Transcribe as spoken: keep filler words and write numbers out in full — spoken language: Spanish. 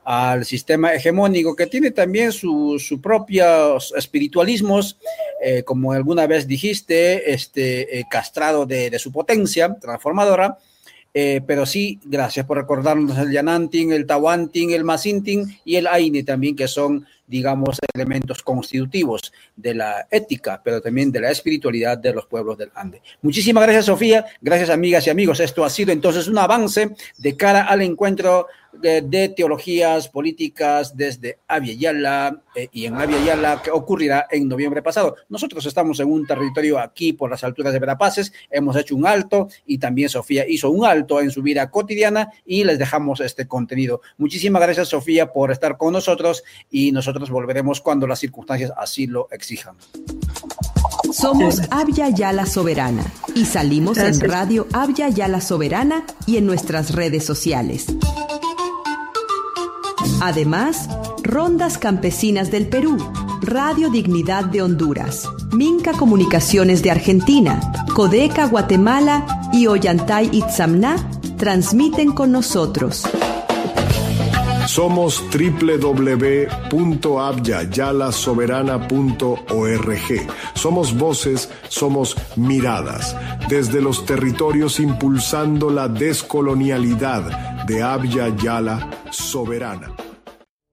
al sistema hegemónico, que tiene también sus su propios espiritualismos, eh, como alguna vez dijiste, este, eh, castrado de, de su potencia transformadora. Eh, pero sí, gracias por recordarnos el Yanantin, el Tahuantin, el Masintin y el Aine también, que son, digamos, elementos constitutivos de la ética, pero también de la espiritualidad de los pueblos del Ande. Muchísimas gracias, Sofía. Gracias, amigas y amigos. Esto ha sido entonces un avance de cara al encuentro de, de teologías políticas desde Abya Yala eh, y en Abya Yala, que ocurrirá en noviembre pasado. Nosotros estamos en un territorio aquí por las alturas de Verapaces, hemos hecho un alto y también Sofía hizo un alto en su vida cotidiana y les dejamos este contenido. Muchísimas gracias, Sofía, por estar con nosotros y nosotros volveremos cuando las circunstancias así lo exijan. Somos Abya Yala Soberana y salimos Gracias. en Radio Abya Yala Soberana y en nuestras redes sociales. Además, Rondas Campesinas del Perú, Radio Dignidad de Honduras, Minca Comunicaciones de Argentina, Codeca Guatemala y Ollantay Itzamná transmiten con nosotros. Somos doble u doble u doble u punto abya yala soberana punto org. Somos voces, somos miradas. Desde los territorios impulsando la descolonialidad de Abya Yala Soberana.